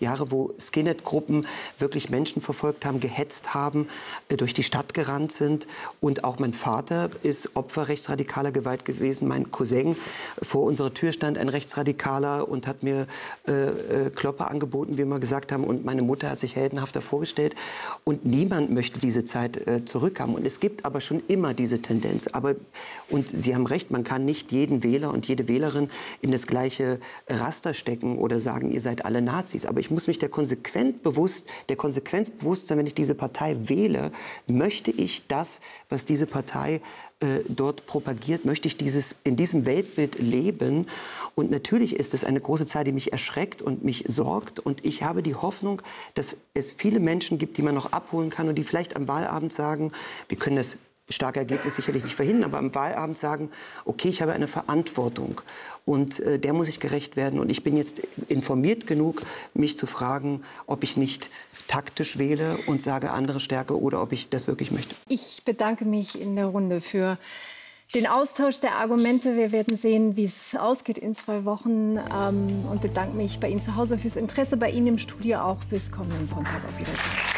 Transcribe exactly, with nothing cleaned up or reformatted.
Jahre, wo Skinhead-Gruppen wirklich Menschen verfolgt haben, gehetzt haben, äh, durch die Stadt gerannt sind. Und auch mein Vater ist Opfer rechtsradikaler Gewalt gewesen. Mein Cousin, vor unserer Tür stand ein Rechtsradikaler und hat mir äh, äh, Kloppe angeboten, wie wir gesagt haben. Und meine Mutter hat sich heldenhaft davor gestellt. Und niemand möchte diese Zeit äh, zurückhaben. Und es gibt aber schon immer diese Tendenz. Aber, und Sie haben recht, man kann nicht jeden Wähler und jede Wählerin in das gleiche Raster stecken oder sagen, ihr seid alle Nazis. Aber ich muss mich der konsequent bewusst, der Konsequenz bewusst sein, wenn ich diese Partei wähle, möchte ich das, was diese Partei äh, dort propagiert, möchte ich dieses, in diesem Weltbild leben. Und natürlich ist es eine große Zahl, die mich erschreckt und mich sorgt. Und ich habe die Hoffnung, dass es viele Menschen gibt, die man noch abholen kann und die vielleicht am Wahlabend sagen, wir können das starke Ergebnis sicherlich nicht verhindern, aber am Wahlabend sagen, okay, ich habe eine Verantwortung und äh, der muss ich gerecht werden. Und ich bin jetzt informiert genug, mich zu fragen, ob ich nicht taktisch wähle und sage, andere Stärke, oder ob ich das wirklich möchte. Ich bedanke mich in der Runde für den Austausch der Argumente. Wir werden sehen, wie es ausgeht in zwei Wochen. Ähm, und bedanke mich bei Ihnen zu Hause fürs Interesse, bei Ihnen im Studio auch. Bis kommenden Sonntag. Auf Wiedersehen.